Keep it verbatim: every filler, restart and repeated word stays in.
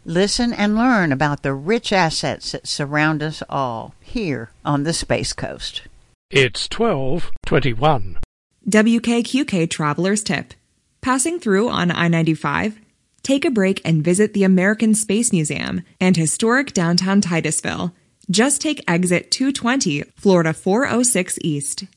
Listen and learn about the rich assets that surround us all here on the Space Coast. It's twelve twenty-one. W K Q K Traveler's Tip. Passing through on I ninety-five? Take a break and visit the American Space Museum and historic downtown Titusville. Just take exit two twenty, Florida four oh six East.